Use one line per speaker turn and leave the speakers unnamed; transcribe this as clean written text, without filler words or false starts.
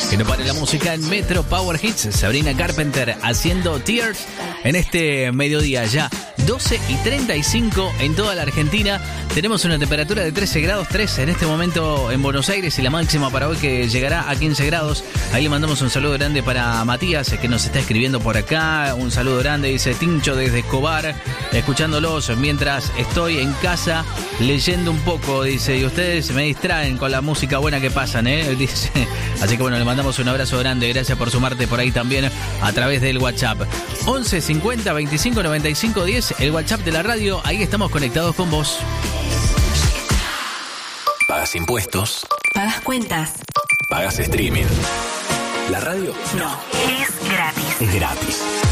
Que no pare la música en Metro Power Hits. Sabrina Carpenter haciendo Tears en este mediodía ya. 12:35 en toda la Argentina. Tenemos una temperatura de 13 grados 3 en este momento en Buenos Aires y la máxima para hoy que llegará a 15 grados. Ahí le mandamos un saludo grande para Matías, que nos está escribiendo por acá. Un saludo grande, dice Tincho desde Escobar, escuchándolos mientras estoy en casa leyendo un poco, dice, y ustedes me distraen con la música buena que pasan, dice. Así que bueno, le mandamos un abrazo grande. Gracias por sumarte por ahí también a través del WhatsApp. 11 50 25 95 10, el WhatsApp de la radio. Ahí estamos conectados con vos.
Pagas impuestos.
Pagas cuentas.
Pagas streaming. ¿La radio?
No, es gratis.
Es gratis.